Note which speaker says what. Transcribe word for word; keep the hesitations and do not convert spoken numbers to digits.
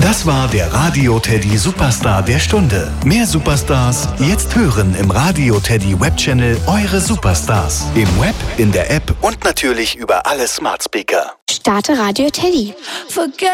Speaker 1: Das war der Radio Teddy Superstar der Stunde. Mehr Superstars jetzt hören im Radio Teddy Webchannel Eure Superstars. Im Web, in der App und natürlich über alle Smart Speaker.
Speaker 2: Starte Radio Teddy.
Speaker 3: Forget